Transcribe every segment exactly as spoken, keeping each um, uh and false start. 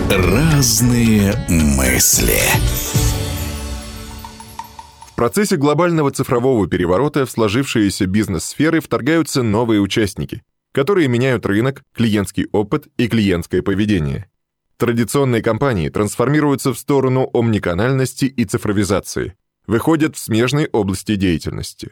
Разные мысли. В процессе глобального цифрового переворота в сложившиеся бизнес-сферы вторгаются новые участники, которые меняют рынок, клиентский опыт и клиентское поведение. Традиционные компании трансформируются в сторону омниканальности и цифровизации, выходят в смежные области деятельности.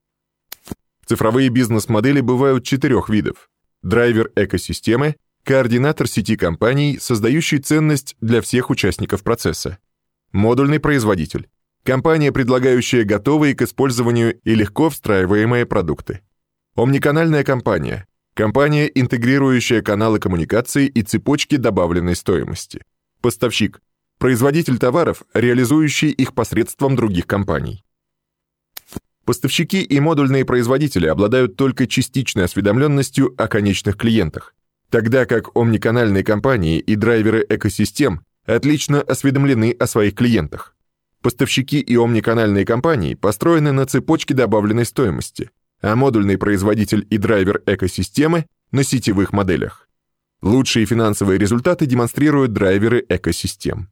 Цифровые бизнес-модели бывают четырех видов: драйвер экосистемы, координатор сети компаний, создающий ценность для всех участников процесса, модульный производитель, компания, предлагающая готовые к использованию и легко встраиваемые продукты, омниканальная компания, компания, интегрирующая каналы коммуникации и цепочки добавленной стоимости, поставщик, производитель товаров, реализующий их посредством других компаний. Поставщики и модульные производители обладают только частичной осведомленностью о конечных клиентах, тогда как омниканальные компании и драйверы экосистем отлично осведомлены о своих клиентах. Поставщики и омниканальные компании построены на цепочке добавленной стоимости, а модульный производитель и драйвер экосистемы — на сетевых моделях. Лучшие финансовые результаты демонстрируют драйверы экосистем.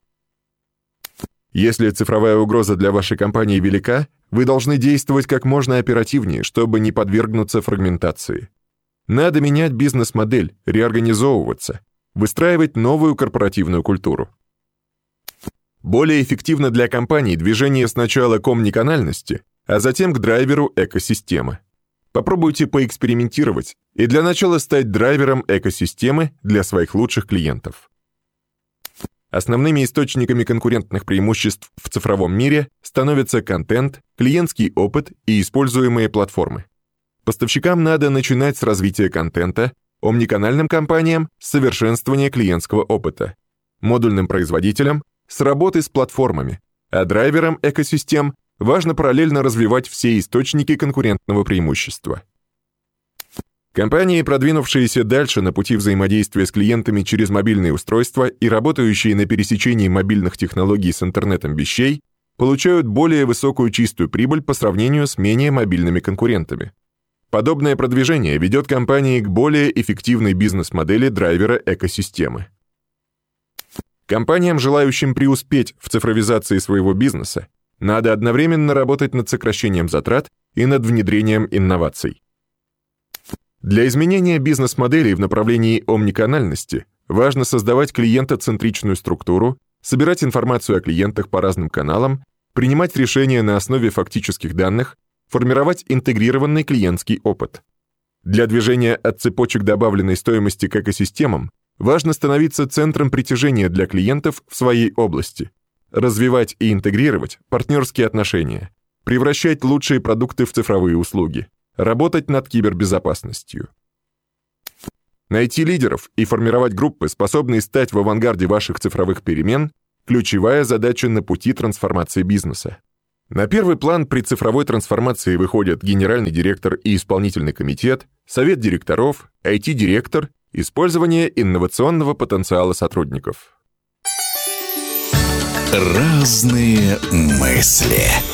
Если цифровая угроза для вашей компании велика, вы должны действовать как можно оперативнее, чтобы не подвергнуться фрагментации. Надо менять бизнес-модель, реорганизовываться, выстраивать новую корпоративную культуру. Более эффективно для компаний движение сначала к омниканальности, а затем к драйверу экосистемы. Попробуйте поэкспериментировать и для начала стать драйвером экосистемы для своих лучших клиентов. Основными источниками конкурентных преимуществ в цифровом мире становятся контент, клиентский опыт и используемые платформы. Поставщикам надо начинать с развития контента, омниканальным компаниям — с совершенствования клиентского опыта, модульным производителям — с работы с платформами, а драйверам экосистем важно параллельно развивать все источники конкурентного преимущества. Компании, продвинувшиеся дальше на пути взаимодействия с клиентами через мобильные устройства и работающие на пересечении мобильных технологий с интернетом вещей, получают более высокую чистую прибыль по сравнению с менее мобильными конкурентами. Подобное продвижение ведет компании к более эффективной бизнес-модели драйвера экосистемы. Компаниям, желающим преуспеть в цифровизации своего бизнеса, надо одновременно работать над сокращением затрат и над внедрением инноваций. Для изменения бизнес-моделей в направлении омниканальности важно создавать клиентоцентричную структуру, собирать информацию о клиентах по разным каналам, принимать решения на основе фактических данных, формировать интегрированный клиентский опыт. Для движения от цепочек добавленной стоимости к экосистемам важно становиться центром притяжения для клиентов в своей области, развивать и интегрировать партнерские отношения, превращать лучшие продукты в цифровые услуги, работать над кибербезопасностью. Найти лидеров и формировать группы, способные стать в авангарде ваших цифровых перемен — ключевая задача на пути трансформации бизнеса. На первый план при цифровой трансформации выходят генеральный директор и исполнительный комитет, совет директоров, ай ти-директор, использование инновационного потенциала сотрудников. Разные мысли.